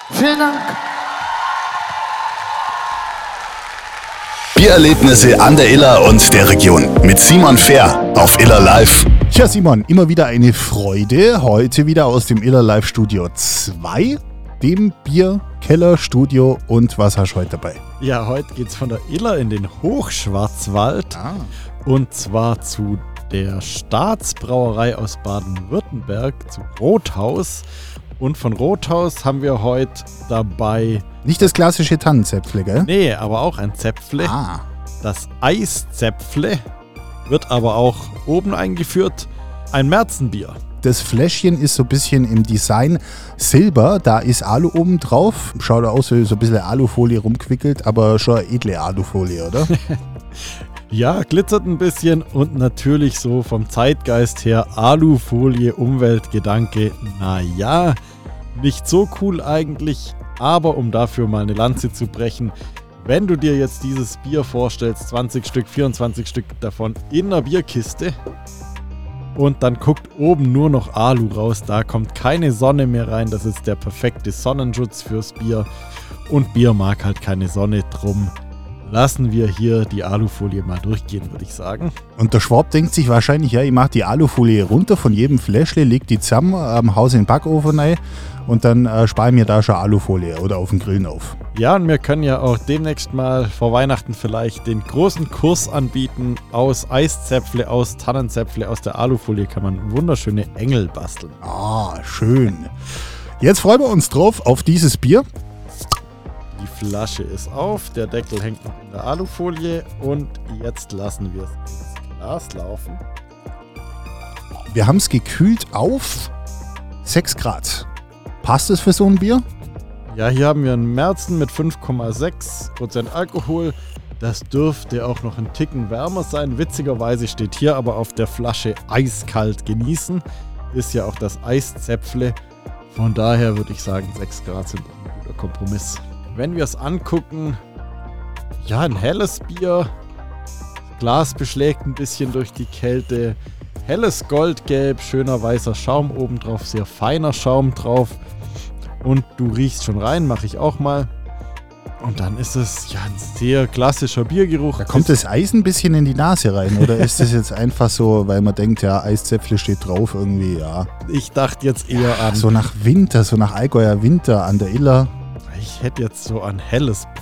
Vielen Dank. Biererlebnisse an der Iller und der Region mit Simon Fehr auf Iller Live. Tja, Simon, immer wieder eine Freude. Heute wieder aus dem Iller Live Studio 2, dem Bierkellerstudio. Und was hast du heute dabei? Ja, heute geht's von der Iller in den Hochschwarzwald. Und zwar zu der Staatsbrauerei aus Baden-Württemberg, zu Rothaus. Und von Rothaus haben wir heute dabei... Nicht das klassische Tannenzäpfle, gell? Nee, aber auch ein Zäpfle. Das Eiszäpfle wird aber auch oben eingeführt. Ein Märzenbier. Das Fläschchen ist so ein bisschen im Design Silber, da ist Alu oben drauf. Schaut aus wie so ein bisschen Alufolie rumquickelt, aber schon eine edle Alufolie, oder? Ja, glitzert ein bisschen und natürlich so vom Zeitgeist her Alufolie, Umweltgedanke. Naja, nicht so cool eigentlich, aber um dafür mal eine Lanze zu brechen, wenn du dir jetzt dieses Bier vorstellst, 20 Stück, 24 Stück davon in einer Bierkiste und dann guckt oben nur noch Alu raus, da kommt keine Sonne mehr rein, das ist der perfekte Sonnenschutz fürs Bier und Bier mag halt keine Sonne, drum lassen wir hier die Alufolie mal durchgehen, würde ich sagen. Und der Schwab denkt sich wahrscheinlich, ja, ich mache die Alufolie runter von jedem Fläschle, leg die zusammen am Haus in den Backofen rein und dann spare ich mir da schon Alufolie oder auf den Grillen auf. Ja, und wir können ja auch demnächst mal vor Weihnachten vielleicht den großen Kurs anbieten. Aus Eiszäpfle, aus Tannenzäpfle, aus der Alufolie kann man wunderschöne Engel basteln. Ah, schön. Jetzt freuen wir uns drauf auf dieses Bier. Die Flasche ist auf, der Deckel hängt noch in der Alufolie und jetzt lassen wir es ins Glas laufen. Wir haben es gekühlt auf 6 Grad. Passt es für so ein Bier? Ja, hier haben wir einen Märzen mit 5,6% Alkohol. Das dürfte auch noch ein Ticken wärmer sein. Witzigerweise steht hier aber auf der Flasche eiskalt genießen. Ist ja auch das Eiszäpfle. Von daher würde ich sagen, 6 Grad sind ein guter Kompromiss. Wenn wir es angucken, ja, ein helles Bier. Das Glas beschlägt ein bisschen durch die Kälte. Helles Goldgelb, schöner weißer Schaum oben drauf, sehr feiner Schaum drauf. Und du riechst schon rein, mache ich auch mal. Und dann ist es ja ein sehr klassischer Biergeruch. Da kommt das Eis ein bisschen in die Nase rein, oder ist das jetzt einfach so, weil man denkt, ja, Eiszäpfle steht drauf irgendwie, ja. Ich dachte jetzt eher an... So nach Winter, so nach Allgäuer Winter an der Iller. Ich hätte jetzt so an helles